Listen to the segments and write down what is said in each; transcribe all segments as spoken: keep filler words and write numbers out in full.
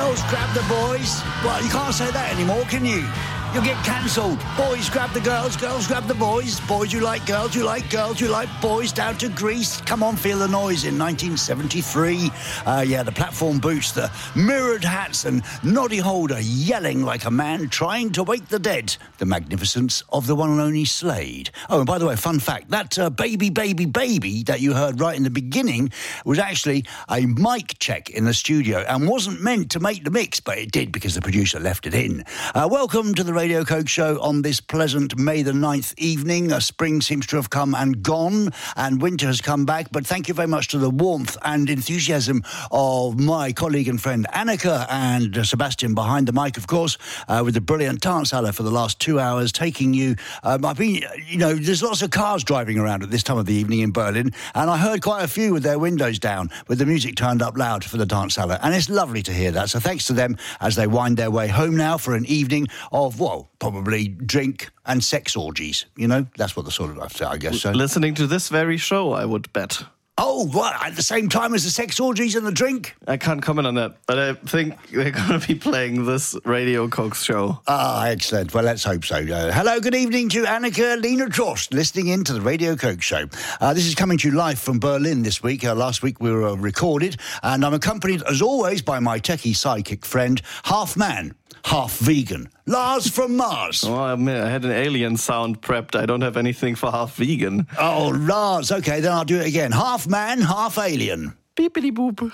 Girls grab the boys. Well, you can't say that anymore, can you? You'll get cancelled. Boys grab the girls, girls grab the boys. Boys you like girls, you like girls, you like boys. Down to Greece. Come on, feel the noise in nineteen seventy-three. Uh, yeah, the platform boots, the mirrored hats and Noddy Holder yelling like a man trying to wake the dead. The magnificence of the one and only Slade. Oh, and by the way, fun fact, that uh, baby, baby, baby that you heard right in the beginning was actually a mic check in the studio and wasn't meant to make the mix, but it did because the producer left it in. Uh, welcome to the Radio Coke Show on this pleasant May the ninth evening. Uh, spring seems to have come and gone, and winter has come back, but thank you very much to the warmth and enthusiasm of my colleague and friend Annika and uh, Sebastian behind the mic, of course, uh, with the brilliant Dance Halle for the last two hours, taking you... Um, I've been, you know, there's lots of cars driving around at this time of the evening in Berlin, and I heard quite a few with their windows down, with the music turned up loud for the Dance Halle, and it's lovely to hear that. So thanks to them as they wind their way home now for an evening of, well, probably drink and sex orgies. You know, that's what the sort of, I guess so. Listening to this very show, I would bet. Oh, what? At the same time as the sex orgies and the drink? I can't comment on that, but I think they're going to be playing this Radio Coke show. Ah, excellent. Well, let's hope so. Uh, hello, good evening to Annika Lena Trost, listening in to the Radio Coke show. Uh, this is coming to you live from Berlin this week. Uh, last week we were uh, recorded, and I'm accompanied, as always, by my techie sidekick friend, half man, half vegan, Lars from Mars. Oh, I admit, I had an alien sound prepped. I don't have anything for half vegan. Oh, Lars. Okay, then I'll do it again. Half man, half alien. Beepity boop.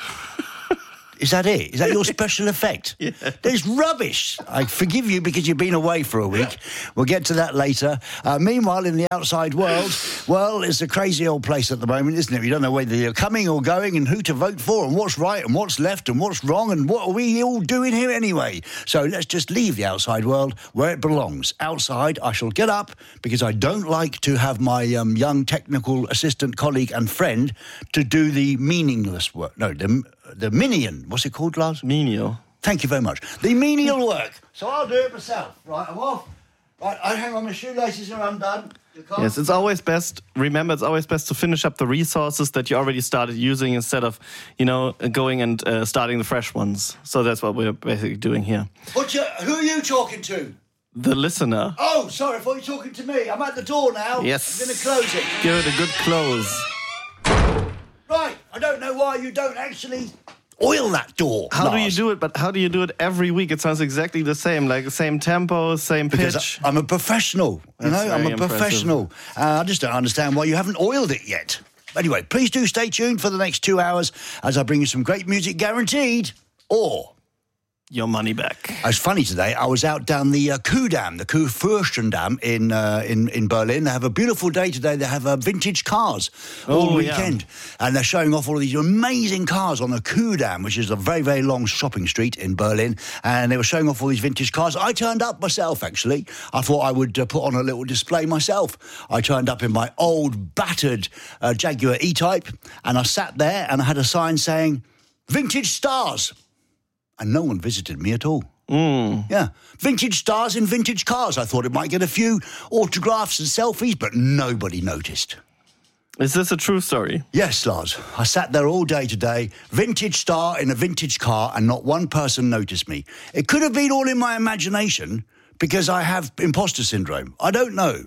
Is that it? Is that your special effect? Yeah. There's rubbish. I forgive you because you've been away for a week. We'll get to that later. Uh, meanwhile, in the outside world, well, it's a crazy old place at the moment, isn't it? You don't know whether you're coming or going and who to vote for and what's right and what's left and what's wrong and what are we all doing here anyway. So let's just leave the outside world where it belongs. Outside, I shall get up because I don't like to have my um, young technical assistant colleague and friend to do the meaningless work. No, the... The minion. What's it called, Lars? Menial. Thank you very much. The menial work. So I'll do it myself. Right, I'm off. Right, I hang on, my shoelaces are undone. Yes, it's always best, remember, it's always best to finish up the resources that you already started using instead of, you know, going and uh, starting the fresh ones. So that's what we're basically doing here. What's your, who are you talking to? The listener. Oh, sorry, I thought you were talking to me. I'm at the door now. Yes. I'm going to close it. Give it a good close. Right, I don't know why you don't actually oil that door. How Lars. do you do it? But how do you do it every week? It sounds exactly the same, like the same tempo, same because pitch. I'm a professional, you That's know, I'm a very professional. Uh, I just don't understand why you haven't oiled it yet. Anyway, please do stay tuned for the next two hours as I bring you some great music guaranteed, or... your money back. It's funny today. I was out down the uh, Kudamm, the Kurfürstendamm in uh, in in Berlin. They have a beautiful day today. They have uh, vintage cars all Oh, weekend, yeah. and they're showing off all of these amazing cars on the Kudamm, which is a very very long shopping street in Berlin. And they were showing off all these vintage cars. I turned up myself. Actually, I thought I would uh, put on a little display myself. I turned up in my old battered uh, Jaguar E-Type, and I sat there and I had a sign saying "Vintage Stars." And no one visited me at all. Mm. Yeah. Vintage stars in vintage cars. I thought it might get a few autographs and selfies, but nobody noticed. Is this a true story? Yes, Lars. I sat there all day today, vintage star in a vintage car, and not one person noticed me. It could have been all in my imagination because I have imposter syndrome. I don't know.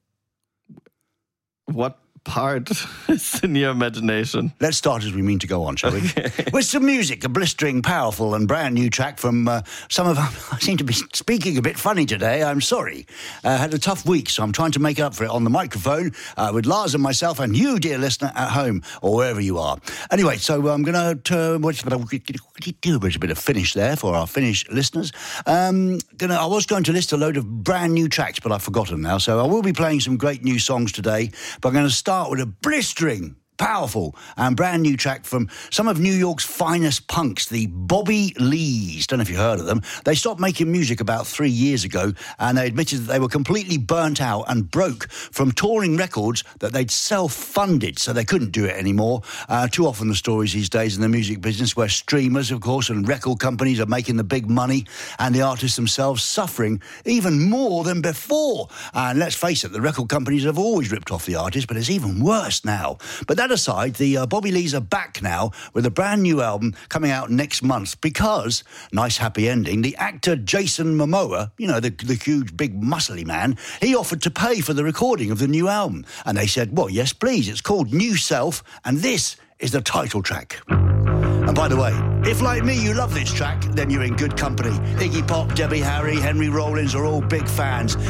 What part is in your imagination? Let's start as we mean to go on, shall we? Okay. With some music, a blistering, powerful and brand new track from uh, some of... I seem to be speaking a bit funny today, I'm sorry. I uh, had a tough week, so I'm trying to make up for it on the microphone uh, with Lars and myself and you, dear listener, at home or wherever you are. Anyway, so I'm going to do a bit of Finnish there for our Finnish listeners. Um, gonna, I was going to list a load of brand new tracks, but I've forgotten now, so I will be playing some great new songs today, but I'm going to start with a blistering, powerful and brand new track from some of New York's finest punks, the Bobby Lees. Don't know if you heard of them. They stopped making music about three years ago, and they admitted that they were completely burnt out and broke from touring records that they'd self-funded, so they couldn't do it anymore. Uh, too often the stories these days in the music business where streamers, of course, and record companies are making the big money and the artists themselves suffering even more than before. And let's face it, the record companies have always ripped off the artists, but it's even worse now. But that that aside, the uh, Bobby Lees are back now with a brand new album coming out next month because, nice happy ending, the actor Jason Momoa, you know, the, the huge, big, muscly man, he offered to pay for the recording of the new album. And they said, well, yes, please. It's called New Self, and this is the title track. And by the way, if like me you love this track, then you're in good company. Iggy Pop, Debbie Harry, Henry Rollins are all big fans.